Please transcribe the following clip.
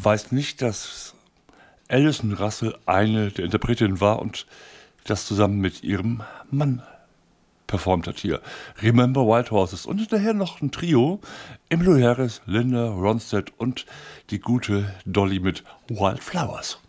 weiß nicht, dass Alison Russell eine der Interpretinnen war und das zusammen mit ihrem Mann performt hat hier. Remember Wild Horses. Und hinterher noch ein Trio. Emmylou Harris, Linda Ronstadt und die gute Dolly mit Wild Flowers.